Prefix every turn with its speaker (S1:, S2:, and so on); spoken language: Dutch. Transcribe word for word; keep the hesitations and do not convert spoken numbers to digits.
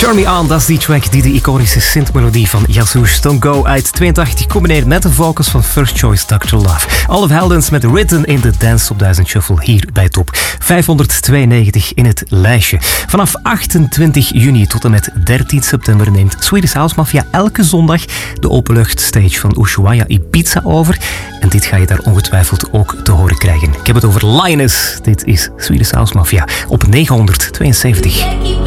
S1: Turn Me On, dat is die track die de iconische synthmelodie van Yazoo Don't Go uit tweeëntachtig combineert met de vocals van First Choice doctor Love. Olive Heldens met Written in de Dance Top duizend Shuffle hier bij Top vijfhonderdtweeënnegentig in het lijstje. Vanaf achtentwintig juni tot en met dertien september neemt Swedish House Mafia elke zondag de openluchtstage van Ushuaia Ibiza over. En dit ga je daar ongetwijfeld ook te horen krijgen. Ik heb het over Lioness. Dit is Swedish House Mafia op negenhonderdtweeënzeventig.